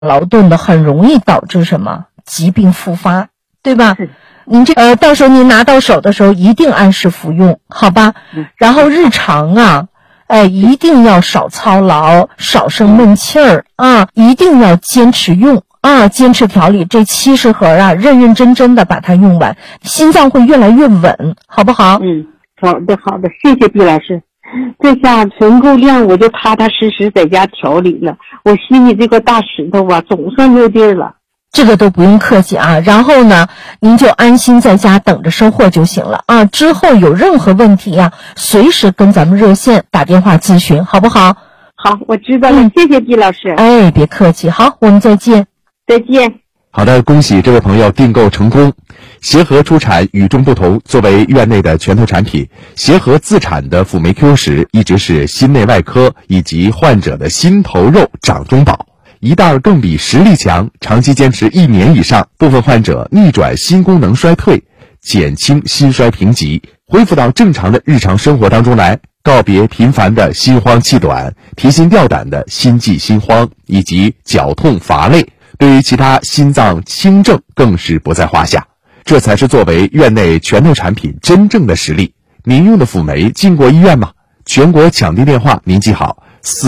劳动的，很容易导致什么疾病复发，对吧？您到时候您拿到手的时候一定按时服用，好吧？然后日常一定要少操劳，少生闷气儿啊，一定要坚持用啊，坚持调理这70盒啊，认认真真的把它用完，心脏会越来越稳，好不好？ 好的，谢谢毕老师。这下存够量，我就踏踏实实在家调理了。我心里这个大石头啊，总算落地了。 这个都不用客气啊，然后呢，您就安心在家等着收货就行了啊。之后有任何问题啊，随时跟咱们热线打电话咨询，好不好？ 好，我知道了，谢谢毕老师。 别客气，好，我们再见。 再见。 好的，恭喜这位朋友订购成功。协和出产与众不同，作为院内的拳头产品，协和自产的辅酶 Q10一直是心内外科以及患者的心头肉掌中宝。一袋更比10粒强，长期坚持1年以上，部分患者逆转心功能衰退，减轻心衰平疾，恢复到正常的日常生活当中来，告别频繁的心慌气短、提心吊胆的心悸心慌以及绞痛乏累，对于其他心脏轻症更是不在话下。这才是作为院内拳头产品真正的实力。您用的辅酶进过医院吗？全国抢订电话您记好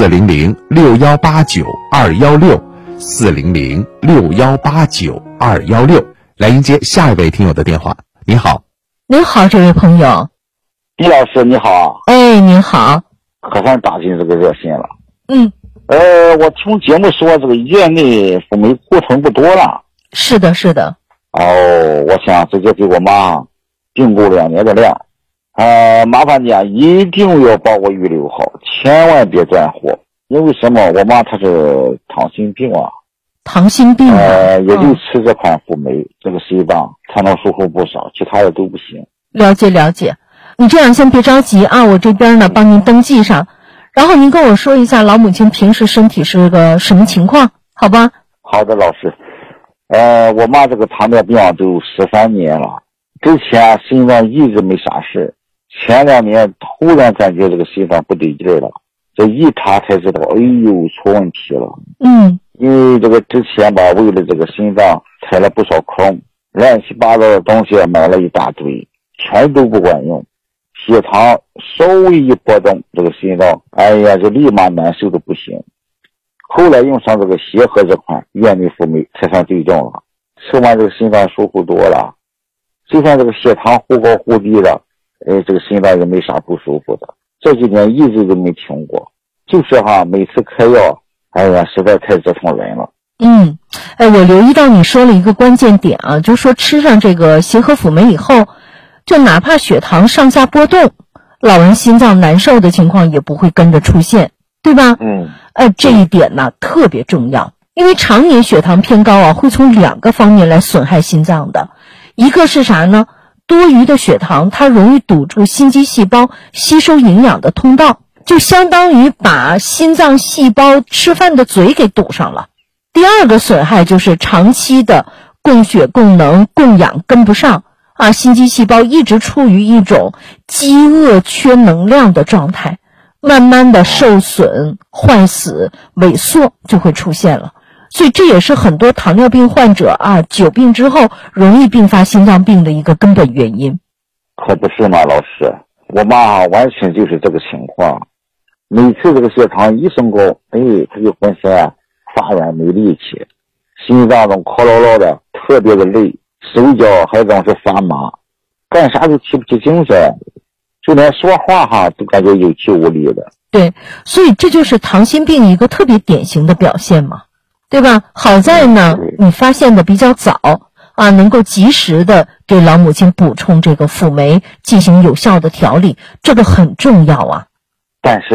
，400-6189-216，400-6189-216。来迎接下一位听友的电话。你好。 您好，这位朋友。 毕老师你好。 您好。 可算打进这个热线了。我听节目说这个院内辅酶库存不多了。 是的。 我想直接给我妈订购2年的量。麻烦你啊，一定要帮我预留好，千万别断货。因为什么？我妈她是糖心病啊。 糖心病也就吃这款辅酶，这个心脏才能舒服不少，其他的都不行。 了解。你这样先别着急啊，我这边呢帮您登记上，然后您跟我说一下老母亲平时身体是个什么情况，好吧？ 好的，老师。我妈这个糖尿病都13年了，之前心脏一直没啥事，前2年突然感觉这个心脏不对劲了，这一查才知道，出问题了。因为这个之前吧，为了这个心脏踩了不少坑，乱七八糟的东西买了一大堆，全都不管用。血糖稍微一波动，这个心脏就立马难受的不行。后来用上这个协和这款院内辅酶才算对症了，吃完这个心脏舒服多了，就算这个血糖忽高忽低的，这个心脏也没啥不舒服的。这几年一直都没停过，就是每次开药，实在太折腾人了。 我留意到你说了一个关键点啊，就是说吃上这个协和辅酶以后，就哪怕血糖上下波动，老人心脏难受的情况也不会跟着出现，对吧？这一点呢特别重要，因为常年血糖偏高会从2个方面来损害心脏的。一个是啥呢？多余的血糖它容易堵住心肌细胞吸收营养的通道，就相当于把心脏细胞吃饭的嘴给堵上了。第二个损害就是长期的供血供能供氧跟不上心肌细胞一直处于一种饥饿缺能量的状态，慢慢的受损、坏死、萎缩就会出现了。所以这也是很多糖尿病患者久病之后容易并发心脏病的一个根本原因。 可不是嘛，老师，我妈完全就是这个情况。每次这个血糖一升高，她就浑身发软没力气，心脏总靠牢牢的，特别的累，手脚还总是发麻，干啥都提不起精神，就连说话都感觉有气无力的。 对，所以这就是糖心病一个特别典型的表现嘛，对吧？好在呢你发现的比较早能够及时的给老母亲补充这个辅酶，进行有效的调理，这个很重要啊。 但是